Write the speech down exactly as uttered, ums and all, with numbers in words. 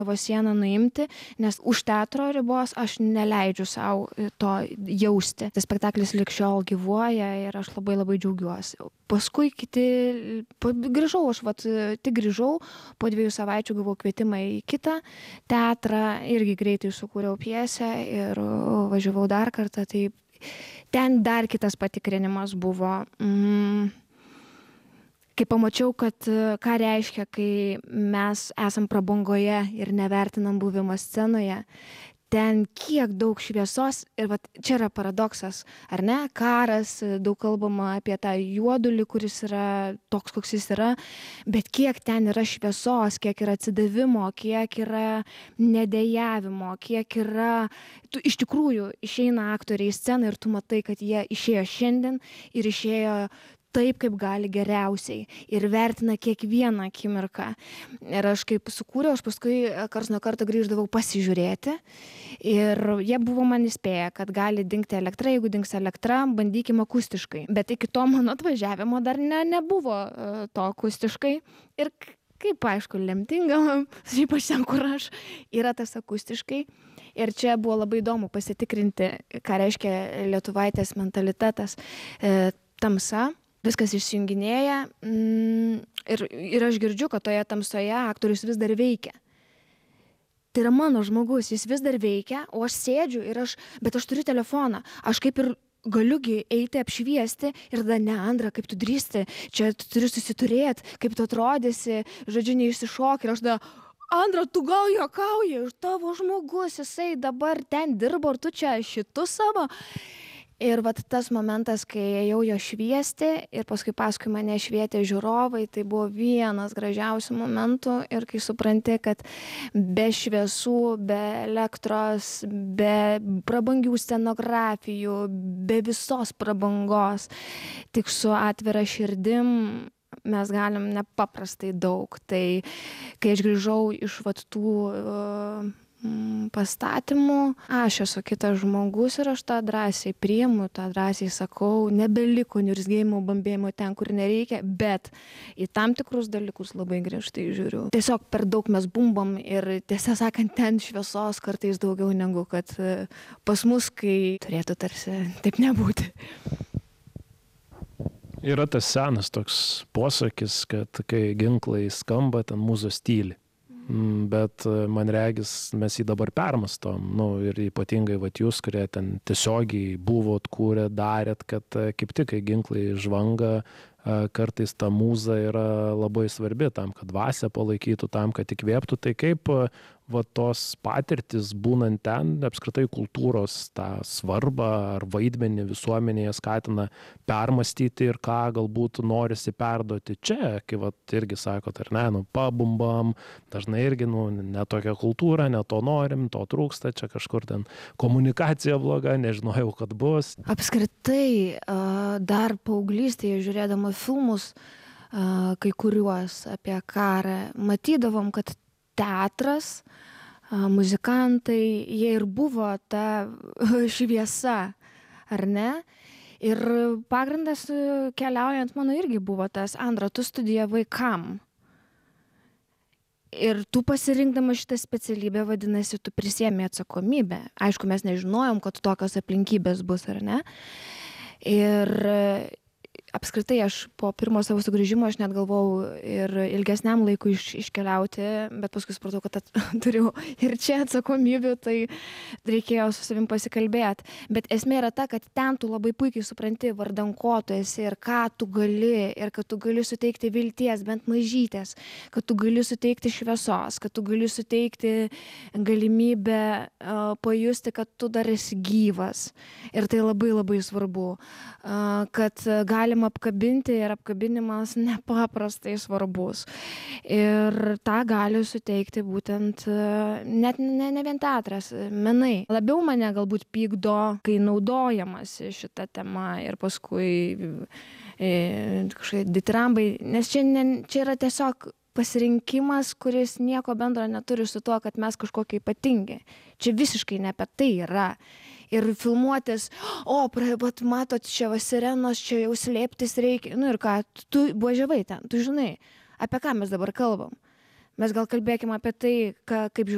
savo sieną nuimti, nes už teatro ribos aš neleidžiu savo to jausti. Tas spektaklis lig šiol gyvuoja ir aš labai labai džiaugiuosi. Paskui kiti, grįžau, aš vat, tik grįžau, po dviejų savaičių gavau kvietimą į kitą teatrą, irgi greitai sukūriau pjesę ir važiavau dar kartą, tai ten dar kitas patikrinimas buvo. Mm. Kai pamačiau, kad ką reiškia, kai mes esam prabangoje ir nevertinam buvimą scenoje, ten kiek daug šviesos, ir vat, čia yra paradoksas, ar ne? Karas, daug kalbama apie tą juodulį, kuris yra toks, koks jis yra, bet kiek ten yra šviesos, kiek yra atsidavimo, kiek yra nedėjavimo, kiek yra... Tu, iš tikrųjų, išeina aktoriai į sceną ir tu matai, kad jie išėjo šiandien ir išėjo taip, kaip gali geriausiai ir vertina kiekvieną akimirką. Ir aš kaip sukūriau, aš paskui karts nuo karto grįždavau pasižiūrėti ir jie buvo man įspėję, kad gali dingti elektra, jeigu dings elektra, bandykim akustiškai. Bet iki to mano atvažiavimo dar ne, nebuvo to akustiškai ir kaip aišku, lemtinga, ypač ten, kur aš, yra tas akustiškai. Ir čia buvo labai įdomu pasitikrinti, ką reiškia lietuvaitės mentalitetas, e, tamsa. Viskas išsijunginėja mm, ir, ir aš girdžiu, kad toje tamsoje aktorius vis dar veikia. Tai yra mano žmogus, jis vis dar veikia, o aš sėdžiu ir aš, bet aš turiu telefoną. Aš kaip ir galiugi eiti apšviesti ir tada ne, Andra, kaip tu drįsti, čia tu turi susiturėti, kaip tu atrodysi, žodžiu, neišsišok ir aš tada... Andra, tu gal juokauji, tavo žmogus, jisai dabar ten dirbo, ir tu čia šitu savo... Ir vat tas momentas, kai ėjau jo šviesti ir paskui paskui mane švietė žiūrovai, tai buvo vienas gražiausių momentų ir kai supranti, kad be šviesų, be elektros, be prabangių scenografijų, be visos prabangos, tik su atvira širdim mes galim nepaprastai daug. Tai kai aš grįžau iš vat tų... Uh, pastatymų, aš esu kitas žmogus ir aš tą drąsiai priimu, tą drąsiai sakau, nebeliko niurzgėjimo, bambėjimo ten, kur nereikia, bet į tam tikrus dalykus labai griežtai žiūriu. Tiesiog per daug mes bumbam ir tiesą sakant, ten šviesos kartais daugiau negu kad pas mus, kai turėtų tarsi taip nebūti. Yra tas senas toks posakis, kad kai ginklai skamba, ten mūzos tyli. Bet man regis, mes jį dabar permastom, nu, ir ypatingai vat, jūs, kurie ten tiesiogiai buvot, kūrė, darėt, kad kaip tik, kai ginklai žvanga, kartais ta mūza yra labai svarbi tam, kad dvasią palaikytų, tam, kad įkvėptų. Tai kaip va, tos patirtis būnant ten, apskritai kultūros tą svarbą ar vaidmenį visuomenėje skatina permastyti ir ką galbūt norisi perduoti čia, kai va, irgi sakot, ar ne, nu, pabumbam, dažnai irgi nu, ne tokia kultūra, ne to norim, to trūksta, čia kažkur ten komunikacija bloga, nežinojau, kad bus. Apskritai, dar paauglystėje žiūrėdama filmus, kai kuriuos apie karą, matydavom, kad teatras, muzikantai, jie ir buvo ta šviesa, ar ne? Ir pagrindas keliaujant mano irgi buvo tas, Andra, tu studijavai kam? Ir tu pasirinkdama šitą specialybę, vadinasi, tu prisiėmė atsakomybę. Aišku, mes nežinojom, kad tokios aplinkybės bus, ar ne? Ir apskritai aš po pirmo savo sugrįžimo aš net galvojau ir ilgesniam laikui iš, iškeliauti, bet paskui supratau, kad at, turiu ir čia atsakomybių, tai reikėjo su savim pasikalbėti. Bet esmė yra ta, kad ten tu labai puikiai supranti, vardan ko tu esi ir ką tu gali, ir kad tu gali suteikti vilties, bent mažytės, kad tu gali suteikti šviesos, kad tu gali suteikti galimybę uh, pajusti, kad tu dar esi gyvas. Ir tai labai labai svarbu, uh, kad galima apkabinti ir apkabinimas nepaprastai svarbus. Ir tą gali suteikti būtent net ne, ne vien teatras, menai. Labiau mane galbūt pykdo, kai naudojamas šita tema ir paskui e, kažkai ditrambai, nes čia, ne, čia yra tiesiog pasirinkimas, kuris nieko bendro neturi su tuo, kad mes kažkokie ypatingi. Čia visiškai ne apie tai yra. Ir filmuotis, o, vat, matot, čia va sirenos, čia jau slėptis reikia. Nu ir ką, tu važiavai ten, tu žinai, apie ką mes dabar kalbam. Mes gal kalbėkime apie tai, ką, kaip žiūrėjome.